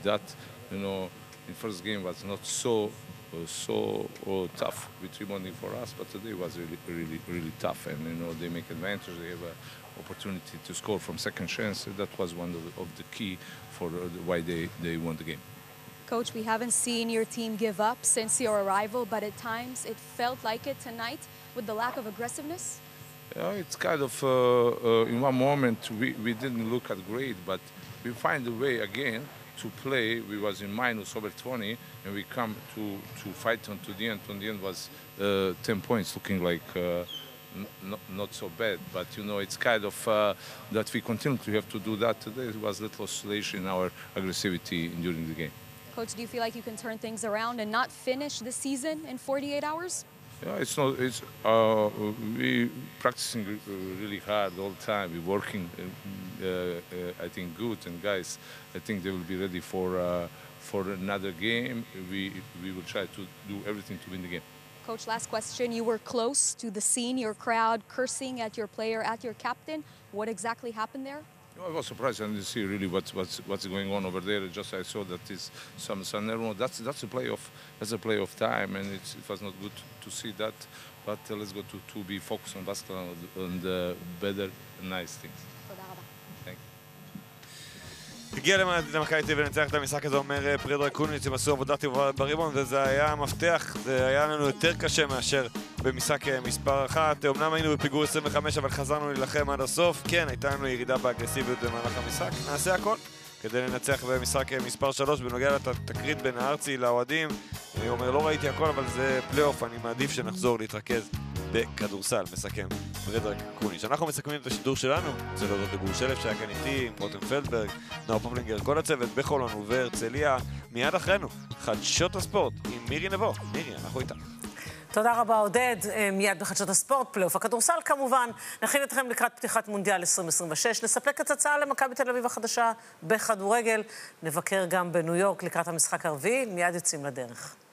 that, in first game was not so tough with rebounding for us, but today was really tough, and they make advantage. They have an opportunity to score from second chance. That was one of the key for why they won the game. Coach, we haven't seen your team give up since your arrival, but at times it felt like it tonight with the lack of aggressiveness. It's kind of, in one moment we didn't look at great, but we find a way again to play. We was in minus over 20, and we come to fight on to the end. On the end was 10 points, looking like not so bad. But it's kind of that we continue to have to do that today. It was a little oscillation in our aggressivity during the game. Coach, do you feel like you can turn things around and not finish the season in 48 hours? Yeah, it's not. It's we practicing really hard all the time. We're working, I think, good. And guys, I think they will be ready for another game. We will try to do everything to win the game. Coach, last question. You were close to the scene, your crowd cursing at your player, at your captain. What exactly happened there? I was surprised and didn't see really what's going on over there. Just I saw that is some nerve. That's a play of time, and it was not good to see that. But let's go to be focused on basketball and better, nice things. Thank you. הגיע למכבי תל אביב ולנצח את המשחק הזה, אומר פרדריק קוניץ', הם עשו עבודה טובה בריבאונד, וזה היה המפתח. זה היה לנו יותר קשה מאשר במשחק מספר 1. אמנם היינו בפיגור 25, אבל חזרנו להילחם עד הסוף. כן, הייתה לנו ירידה באגרסיביות במהלך המשחק. נעשה הכל כדי לנצח במשחק מספר 3. בנוגע לתקרית בין הארצי לאוהדים, אני אומר, לא ראיתי הכל, אבל זה פלייאוף. אני מעדיף שנחזור להתרכז בכדורסל. מסכם פרדריק קוניץ'. אנחנו מסכמים את השידור שלנו. זה להודות לגור שלף שהיה כאן איתי, עם רותם פלדברג, נאור פופלינגר, כל הצוות בחולון ובהרצליה. מיד אחרינו, חדשות הספורט עם מירי נבו. מירי, אנחנו איתך. תודה רבה עודד. מיד בחדשות הספורט, פלייאוף הכדורסל כמובן. נכין אתכם לקראת פתיחת מונדיאל 2026. נספק הצצה למכבי תל אביב החדשה בכדורגל. נבקר גם בניו יורק לקראת המשחק הרביעי. מיד יוצאים לדרך.